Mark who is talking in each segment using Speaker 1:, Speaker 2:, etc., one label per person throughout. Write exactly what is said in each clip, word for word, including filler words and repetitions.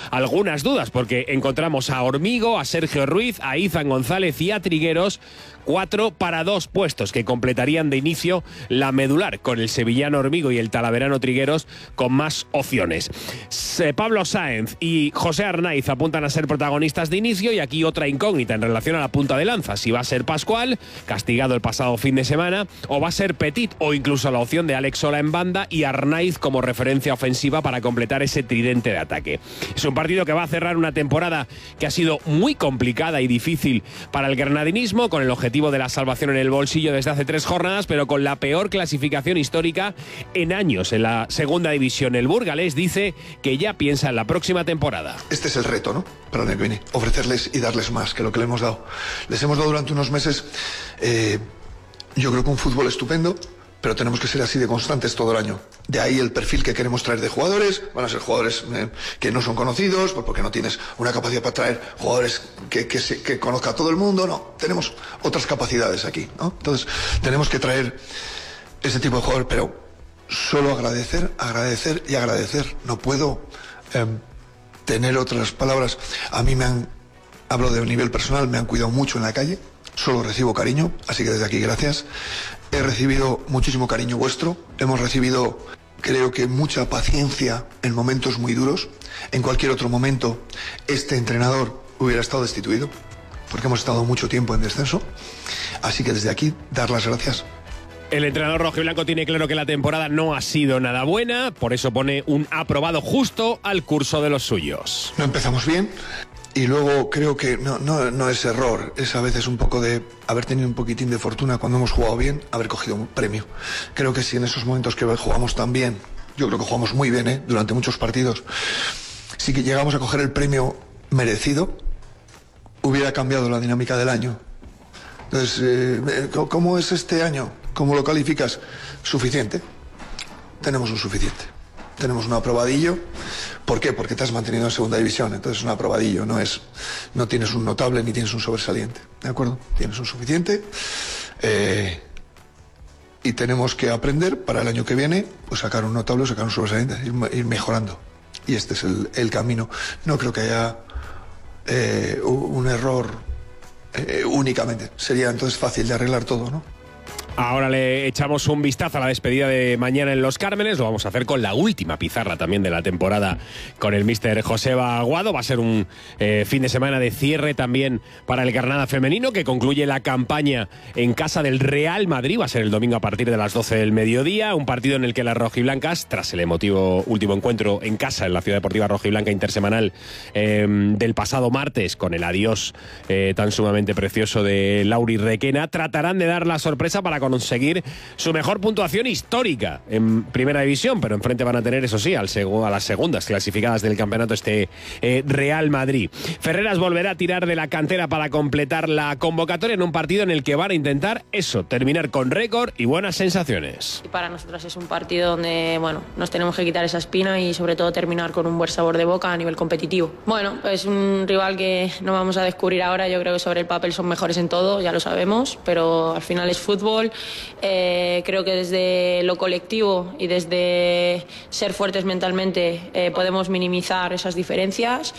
Speaker 1: algunas dudas, porque encontramos a Hormigo, a Sergio Ruiz, a Izan González y a Trigueros, cuatro para dos puestos que completarían de inicio la medular, con el sevillano Hormigo y el talaverano Trigueros con más opciones. Pablo Sáenz y José Arnaiz apuntan a ser protagonistas de inicio, y aquí otra incógnita en relación a la punta de lanza, si va a ser Pascual, castigado el pasado fin de semana, o va a ser Petit, o incluso la opción de Alex Sola en banda y Arnaiz como referencia ofensiva para completar ese tridente de ataque. Es un partido que va a cerrar una temporada que ha sido muy complicada y difícil para el granadinismo, con el objetivo de la salvación en el bolsillo desde hace tres jornadas, pero con la peor clasificación histórica en años en la segunda división. El burgalés dice que ya piensa en la próxima temporada.
Speaker 2: Este es el reto, ¿no?, para el año que viene, ofrecerles y darles más que lo que le hemos dado. Les hemos dado durante unos meses, eh, yo creo que un fútbol estupendo, pero tenemos que ser así de constantes todo el año. De ahí el perfil que queremos traer de jugadores. Van a ser jugadores eh, que no son conocidos, pues porque no tienes una capacidad para traer jugadores que, que, se, que conozca a todo el mundo. No, tenemos otras capacidades aquí, ¿no? Entonces tenemos que traer ese tipo de jugadores, pero solo agradecer, agradecer y agradecer. No puedo eh, tener otras palabras. A mí me han, hablo de nivel personal, me han cuidado mucho en la calle. Solo recibo cariño, así que desde aquí gracias. He recibido muchísimo cariño vuestro. Hemos recibido, creo que, mucha paciencia en momentos muy duros. En cualquier otro momento, este entrenador hubiera estado destituido, porque hemos estado mucho tiempo en descenso. Así que desde aquí, dar las gracias.
Speaker 1: El entrenador rojiblanco tiene claro que la temporada no ha sido nada buena, por eso pone un aprobado justo al curso de los suyos.
Speaker 2: No empezamos bien. Y luego creo que no, no, no es error, es a veces un poco de haber tenido un poquitín de fortuna cuando hemos jugado bien, haber cogido un premio. Creo que si en esos momentos que jugamos tan bien, yo creo que jugamos muy bien, ¿eh?, durante muchos partidos, si que llegamos a coger el premio merecido, hubiera cambiado la dinámica del año. Entonces, eh, ¿cómo es este año? ¿Cómo lo calificas? Suficiente. Tenemos un suficiente. Tenemos un aprobadillo. ¿Por qué? Porque te has mantenido en segunda división. Entonces es un aprobadillo, no es, no tienes un notable ni tienes un sobresaliente. ¿De acuerdo? Tienes un suficiente. Eh, y tenemos que aprender para el año que viene, pues sacar un notable o sacar un sobresaliente, ir, ir mejorando. Y este es el, el camino. No creo que haya eh, un error eh, únicamente. Sería entonces fácil de arreglar todo, ¿no?
Speaker 1: Ahora le echamos un vistazo a la despedida de mañana en Los Cármenes. Lo vamos a hacer con la última pizarra también de la temporada con el míster Joseba Aguado. Va a ser un eh, fin de semana de cierre también para el Granada femenino, que concluye la campaña en casa del Real Madrid. Va a ser el domingo a partir de las doce del mediodía. Un partido en el que las rojiblancas, tras el emotivo último encuentro en casa en la Ciudad Deportiva Rojiblanca intersemanal eh, del pasado martes, con el adiós eh, tan sumamente precioso de Lauri Requena, tratarán de dar la sorpresa para conseguir su mejor puntuación histórica en Primera División, pero enfrente van a tener, eso sí, al seg- a las segundas clasificadas del campeonato, este eh, Real Madrid. Ferreras volverá a tirar de la cantera para completar la convocatoria en un partido en el que van a intentar eso, terminar con récord y buenas sensaciones.
Speaker 3: Y para nosotros es un partido donde, bueno, nos tenemos que quitar esa espina y sobre todo terminar con un buen sabor de boca a nivel competitivo. Bueno, es un rival que no vamos a descubrir ahora. Yo creo que sobre el papel son mejores en todo, ya lo sabemos, pero al final es fútbol. Eh, creo que desde lo colectivo y desde ser fuertes mentalmente eh, podemos minimizar esas diferencias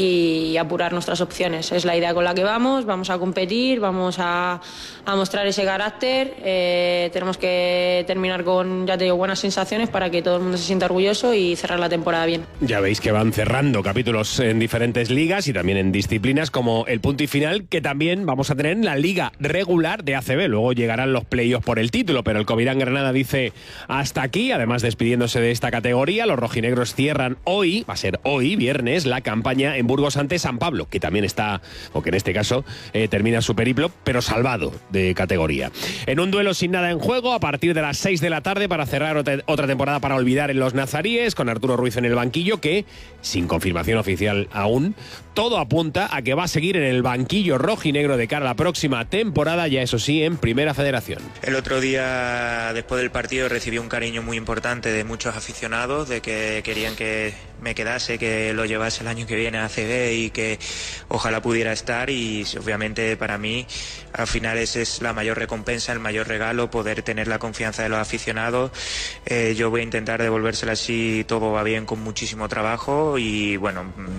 Speaker 3: y apurar nuestras opciones. Es la idea con la que vamos, vamos a competir, vamos a, a mostrar ese carácter. Eh, tenemos que terminar con, ya te digo, buenas sensaciones para que todo el mundo se sienta orgulloso y cerrar la temporada bien.
Speaker 1: Ya veis que van cerrando capítulos en diferentes ligas y también en disciplinas como el punto y final, que también vamos a tener en la liga regular de A C B. Luego llegarán los playoffs por el título, pero el Covirán Granada dice hasta aquí. Además, despidiéndose de esta categoría, los rojinegros cierran hoy, va a ser hoy, viernes, la campaña en Burgos ante San Pablo, que también está, o que en este caso eh, termina su periplo, pero salvado de categoría. En un duelo sin nada en juego, a partir de las seis de la tarde, para cerrar otra, otra temporada para olvidar en los nazaríes, con Arturo Ruiz en el banquillo, que, sin confirmación oficial aún, todo apunta a que va a seguir en el banquillo rojinegro de cara a la próxima temporada, ya eso sí, en Primera Federación.
Speaker 4: El otro día, después del partido, recibí un cariño muy importante de muchos aficionados, de que querían que me quedase, que lo llevase el año que viene a A C B y que ojalá pudiera estar. Y obviamente para mí, al final, esa es la mayor recompensa, el mayor regalo, poder tener la confianza de los aficionados. Eh, yo voy a intentar devolvérsela si todo va bien, con muchísimo trabajo y bueno...